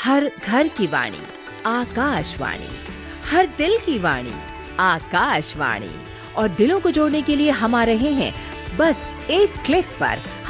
हर घर की वाणी आकाशवाणी, हर दिल की वाणी आकाशवाणी। और दिलों को जोड़ने के लिए हम आ रहे हैं बस एक क्लिक पर।